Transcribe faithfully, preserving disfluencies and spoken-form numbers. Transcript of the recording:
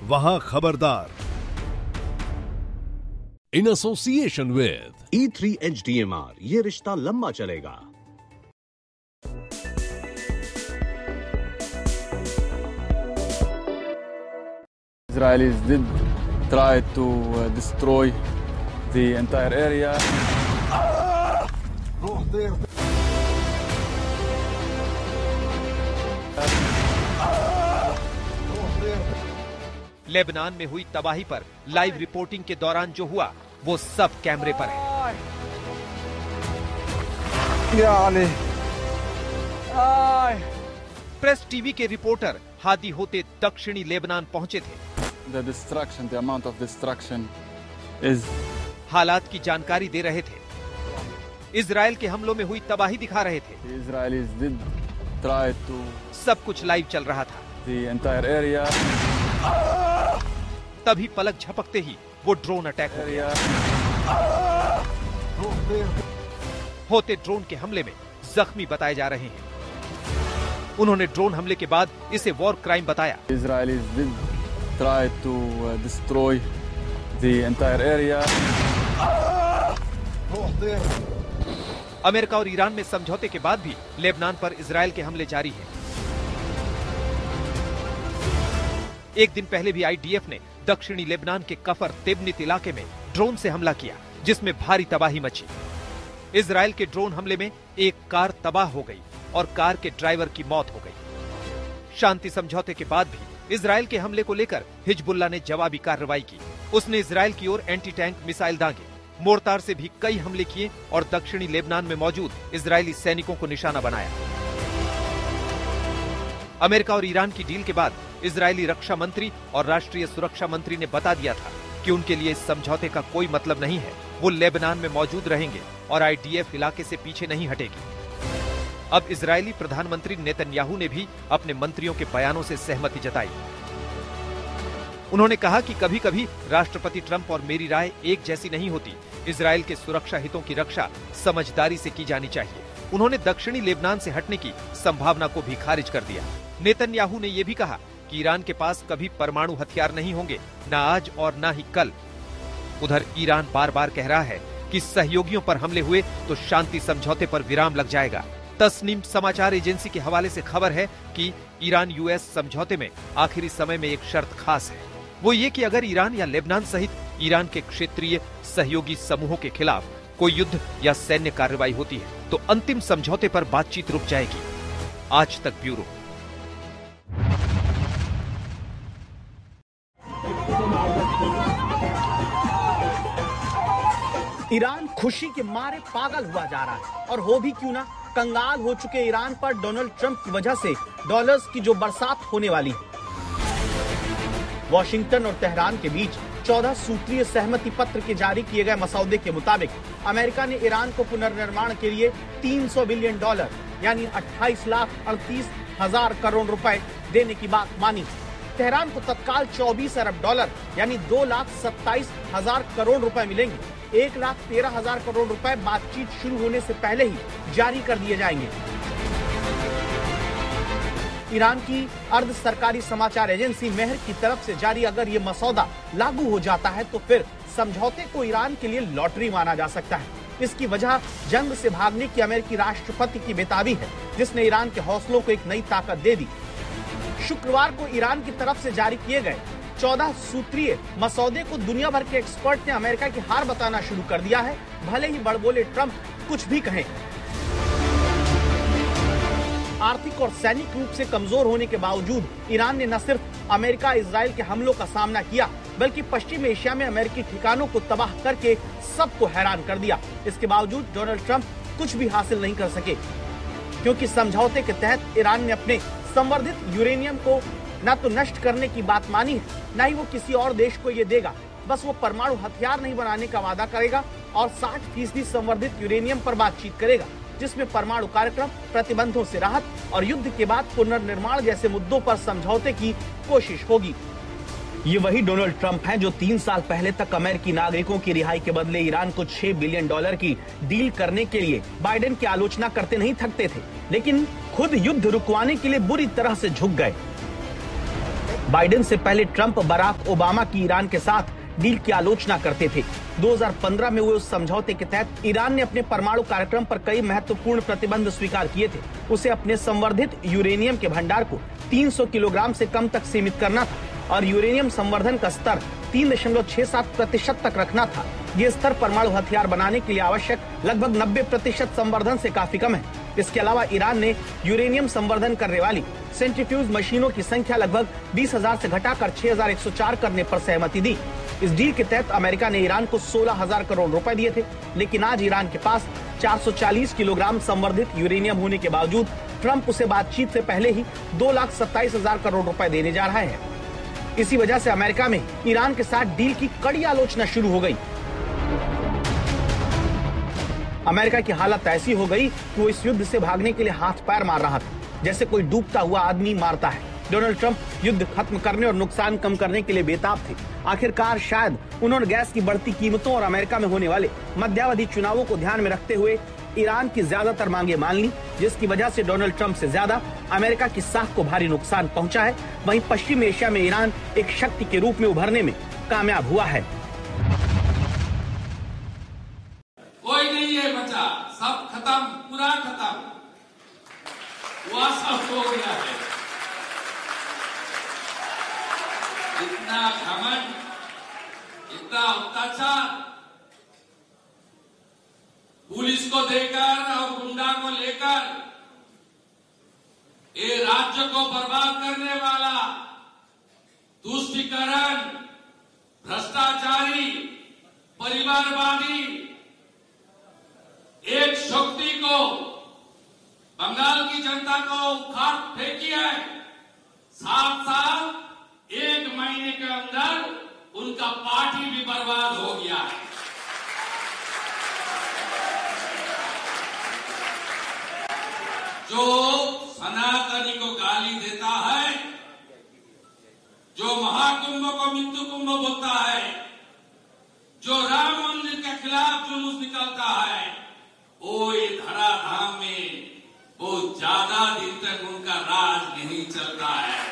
वहां खबरदार। In association with E three H D M R, ये रिश्ता लंबा चलेगा। Israelis did try to uh, destroy the entire area. Lebanon में हुई तबाही पर लाइव रिपोर्टिंग के दौरान जो हुआ वो सब कैमरे पर है। प्रेस टीवी के रिपोर्टर हादी होते दक्षिणी लेबनान पहुंचे थे। The destruction, the amount of destruction is... हालात की जानकारी दे रहे थे। इजराइल के हमलों में हुई तबाही दिखा रहे थे। The Israelis did try to... सब कुछ लाइव चल रहा था। The entire area... तभी पलक झपकते ही वो ड्रोन अटैक हो गया। होते ड्रोन के हमले में जख्मी बताए जा रहे हैं। उन्होंने ड्रोन हमले के बाद इसे वॉर क्राइम बताया। Israelis did try to uh, destroy the entire area. America और ईरान में समझौते के बाद भी लेबनान पर इजराइल के हमले जारी हैं। एक दिन पहले भी आई डी एफ ने दक्षिणी लेबनान के कफर तिबनित इलाके में ड्रोन से हमला किया, जिसमें भारी तबाही मची। इजराइल के ड्रोन हमले में एक कार तबाह हो गई और कार के ड्राइवर की मौत हो गई। शांति समझौते के बाद भी इजराइल के हमले को लेकर हिजबुल्ला ने जवाबी कार्रवाई की। उसने इजराइल की ओर एंटी टैंक मिसाइल दागे, मोर्टार से भी कई हमले किए और दक्षिणी लेबनान में मौजूद इजरायली सैनिकों को निशाना बनाया। अमेरिका और ईरान की डील के बाद इजरायली रक्षा मंत्री और राष्ट्रीय सुरक्षा मंत्री ने बता दिया था कि उनके लिए इस समझौते का कोई मतलब नहीं है। वो लेबनान में मौजूद रहेंगे और आई डी एफ इलाके से पीछे नहीं हटेगी। अब इजरायली प्रधानमंत्री नेतन्याहू ने भी अपने मंत्रियों के बयानों से सहमति जताई। उन्होंने कहा कि कभी कभी राष्ट्रपति ट्रंप और मेरी राय एक जैसी नहीं होती। इजरायल के सुरक्षा हितों की रक्षा समझदारी से की जानी चाहिए। उन्होंने दक्षिणी लेबनान से हटने की संभावना को भी खारिज कर दिया। नेतन्याहू ने यह भी कहा कि ईरान के पास कभी परमाणु हथियार नहीं होंगे, न आज और न ही कल। उधर ईरान बार बार कह रहा है कि सहयोगियों पर हमले हुए तो शांति समझौते पर विराम लग जाएगा। तस्नीम समाचार एजेंसी के हवाले से खबर है कि ईरान यूएस समझौते में आखिरी समय में एक शर्त खास है। वो ये कि अगर ईरान या लेबनान सहित ईरान के क्षेत्रीय सहयोगी समूहों के खिलाफ कोई युद्ध या सैन्य कार्रवाई होती है तो अंतिम समझौते पर बातचीत रुक जाएगी। आज तक ब्यूरो। ईरान खुशी के मारे पागल हुआ जा रहा है, और हो भी क्यों ना। कंगाल हो चुके ईरान पर डोनाल्ड ट्रंप की वजह से डॉलर्स की जो बरसात होने वाली है। वॉशिंगटन और तेहरान के बीच चौदह सूत्रीय सहमति पत्र के जारी किए गए मसौदे के मुताबिक अमेरिका ने ईरान को पुनर्निर्माण के लिए तीन सौ बिलियन डॉलर यानी अट्ठाईस लाख अड़तीस हजार करोड़ रुपए देने की बात मानी। तेहरान को तत्काल चौबीस अरब डॉलर यानी दो लाख सत्ताईस हजार करोड़ रुपए मिलेंगे। एक लाख तेरह हजार करोड़ रुपए बातचीत शुरू होने से पहले ही जारी कर दिए जाएंगे। ईरान की अर्ध सरकारी समाचार एजेंसी मेहर की तरफ से जारी अगर ये मसौदा लागू हो जाता है तो फिर समझौते को ईरान के लिए लॉटरी माना जा सकता है। इसकी वजह जंग से भागने की अमेरिकी राष्ट्रपति की बेताबी है, जिसने ईरान के हौसलों को एक नई ताकत दे दी। शुक्रवार को ईरान की तरफ से जारी किए गए चौदह सूत्रीय मसौदे को दुनिया भर के एक्सपर्ट ने अमेरिका की हार बताना शुरू कर दिया है, भले ही बड़बोले ट्रंप कुछ भी कहें। आर्थिक और सैनिक रूप से कमजोर होने के बावजूद ईरान ने न सिर्फ अमेरिका इजराइल के हमलों का सामना किया, बल्कि पश्चिम एशिया में अमेरिकी ठिकानों को तबाह करके सबको हैरान कर दिया। इसके बावजूद डोनाल्ड ट्रंप कुछ भी हासिल नहीं कर सके, क्योंकि समझौते के तहत ईरान ने अपने संवर्धित यूरेनियम को न तो नष्ट करने की बात मानी है, न ही वो किसी और देश को ये देगा। बस वो परमाणु हथियार नहीं बनाने का वादा करेगा और साठ फीसदी संवर्धित यूरेनियम पर बातचीत करेगा, जिसमें परमाणु कार्यक्रम, प्रतिबंधों से राहत और युद्ध के बाद पुनर्निर्माण जैसे मुद्दों पर समझौते की कोशिश होगी। ये वही डोनाल्ड ट्रंप हैं जो तीन साल पहले तक अमेरिकी नागरिकों की रिहाई के बदले ईरान को छह बिलियन डॉलर की डील करने के लिए बाइडेन की आलोचना करते नहीं थकते थे, लेकिन खुद युद्ध रुकवाने के लिए बुरी तरह से झुक गए। बाइडेन से पहले ट्रंप बराक ओबामा की ईरान के साथ डील की आलोचना करते थे। दो हज़ार पंद्रह में हुए उस समझौते के तहत ईरान ने अपने परमाणु कार्यक्रम पर कई महत्वपूर्ण प्रतिबंध स्वीकार किए थे। उसे अपने संवर्धित यूरेनियम के भंडार को तीन सौ किलोग्राम से कम तक सीमित करना था और यूरेनियम संवर्धन का स्तर तीन दशमलव छह सात प्रतिशत तक रखना था। ये स्तर परमाणु हथियार बनाने के लिए आवश्यक लगभग नब्बे प्रतिशत संवर्धन से काफी कम है। इसके अलावा ईरान ने यूरेनियम संवर्धन करने वाली सेंट्रीफ्यूज मशीनों की संख्या लगभग बीस हजार से घटाकर छह हजार एक सौ चार करने पर सहमति दी। इस डील के तहत अमेरिका ने ईरान को सोलह हजार करोड़ रुपए दिए थे, लेकिन आज ईरान के पास चार सौ चालीस किलोग्राम संवर्धित यूरेनियम होने के बावजूद ट्रंप उसे बातचीत से पहले ही दो लाख सत्ताईस हजार करोड़ रुपए देने जा रहा है। इसी वजह से अमेरिका में ईरान के साथ डील की कड़ी आलोचना शुरू हो गई। अमेरिका की हालत ऐसी हो गई कि वो इस युद्ध से भागने के लिए हाथ पैर मार रहा था, जैसे कोई डूबता हुआ आदमी मारता है। डोनाल्ड ट्रंप युद्ध खत्म करने और नुकसान कम करने के लिए बेताब थे। आखिरकार शायद उन्होंने गैस की बढ़ती कीमतों और अमेरिका में होने वाले मध्यावधि चुनावों को ध्यान में रखते हुए ईरान की ज्यादातर मांगे मान ली, जिसकी वजह से डोनाल्ड ट्रंप से ज्यादा अमेरिका की साख को भारी नुकसान पहुंचा है। वहीं पश्चिमी एशिया में ईरान एक शक्ति के रूप में उभरने में कामयाब हुआ है। कोई नहीं है बचा, सब खत्म, पूरा खत्म, वह सब हो गया है। इतना घमंड, इतना अत्याचार पुलिस को देकर और गुंडा को लेकर ये राज्य को बर्बाद करने वाला तुष्टीकरण, भ्रष्टाचारी, परिवारवादी एक शक्ति को बंगाल की जनता को उखाड़ फेंकी है। साथ साथ एक महीने के अंदर उनका पार्टी भी बर्बाद हो गया है। जो सनातनी को गाली देता है, जो महाकुंभ को मृत्यु कुंभ बोलता है, जो राम मंदिर के खिलाफ जुलूस निकलता है, वो ये धराधाम में बहुत ज्यादा दिन तक उनका राज नहीं चलता है।